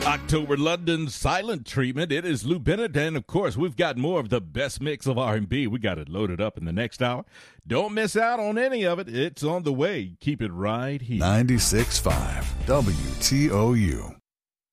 October London silent treatment. It is Lou Bennett, and of course, we've got more of the best mix of R&B. We got it loaded up in the next hour. Don't miss out on any of it. It's on the way. Keep it right here. 96.5 WTOU.